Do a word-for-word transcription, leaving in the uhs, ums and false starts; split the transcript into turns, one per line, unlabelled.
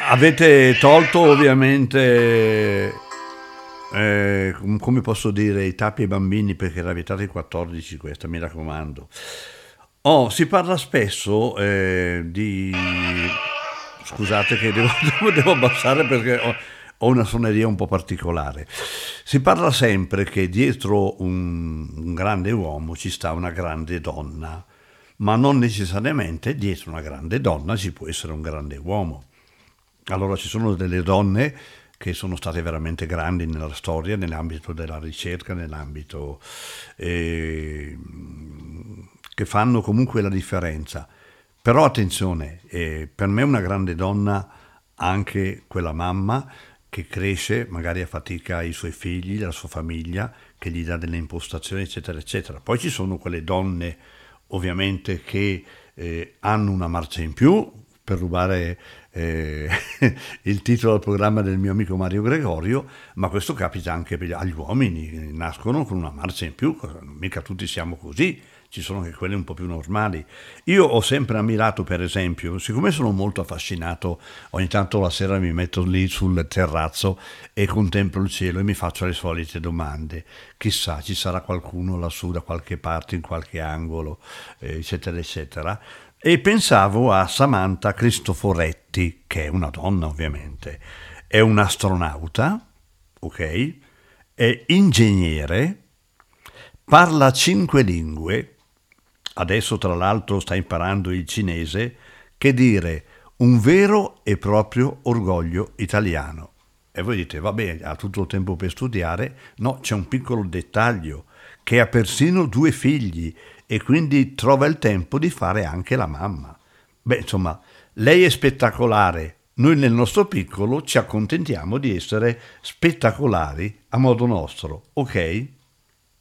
Avete tolto ovviamente, eh, com- come posso dire, i tappi ai bambini perché era vietata ai quattordici questa, mi raccomando. Oh, si parla spesso eh, di... Scusate che devo, devo- devo abbassare perché ho, ho una suoneria un po' particolare. Si parla sempre che dietro un, un grande uomo ci sta una grande donna, ma non necessariamente dietro una grande donna ci può essere un grande uomo. Allora ci sono delle donne che sono state veramente grandi nella storia, nell'ambito della ricerca, nell'ambito eh, che fanno comunque la differenza. Però attenzione, eh, per me una grande donna anche quella mamma che cresce, magari a fatica i suoi figli, la sua famiglia, che gli dà delle impostazioni, eccetera, eccetera. Poi ci sono quelle donne, ovviamente, che eh, hanno una marcia in più, per rubare eh, il titolo al programma del mio amico Mario Gregorio, ma questo capita anche per- agli uomini, nascono con una marcia in più, mica tutti siamo così, ci sono anche quelli un po' più normali. Io ho sempre ammirato, per esempio, siccome sono molto affascinato, ogni tanto la sera mi metto lì sul terrazzo e contemplo il cielo e mi faccio le solite domande. Chissà, ci sarà qualcuno lassù da qualche parte, in qualche angolo, eh, eccetera, eccetera. E pensavo a Samantha Cristoforetti, che è una donna ovviamente, è un'astronauta, ok? È ingegnere, parla cinque lingue, adesso tra l'altro sta imparando il cinese, che dire un vero e proprio orgoglio italiano. E voi dite, va bene, ha tutto il tempo per studiare. No, c'è un piccolo dettaglio, che ha persino due figli e quindi trova il tempo di fare anche la mamma. Beh, insomma, lei è spettacolare. Noi nel nostro piccolo ci accontentiamo di essere spettacolari a modo nostro, ok?